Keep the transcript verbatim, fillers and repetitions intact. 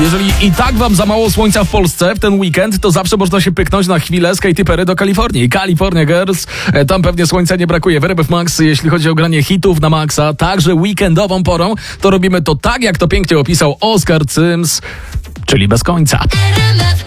Jeżeli i tak wam za mało słońca w Polsce w ten weekend, to zawsze można się pyknąć na chwilę z Katy Perry do Kalifornii. California Girls, tam pewnie słońca nie brakuje. W R M F Max, jeśli chodzi o granie hitów na maksa, także weekendową porą, to robimy to tak, jak to pięknie opisał Oskar Cyms, czyli bez końca.